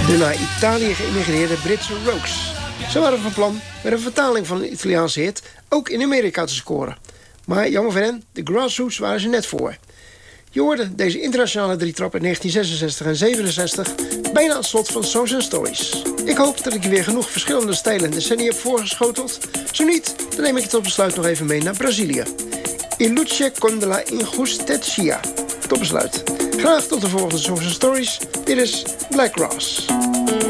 De naar Italië geïmmigreerde Britse Rogues. Ze waren van plan met een vertaling van een Italiaanse hit ook in Amerika te scoren. Maar jammer voor hen, de Grassroots waren ze net voor. Je hoorde deze internationale drietrap in 1966 en 67 bijna aan het slot van Songs and Stories. Ik hoop dat ik je weer genoeg verschillende stijlen en decennia heb voorgeschoteld. Zo niet, dan neem ik het tot besluit nog even mee naar Brazilië. Il luce con la injusticia. Tot besluit. Graag tot de volgende Songs and Stories. Dit is Black Grass.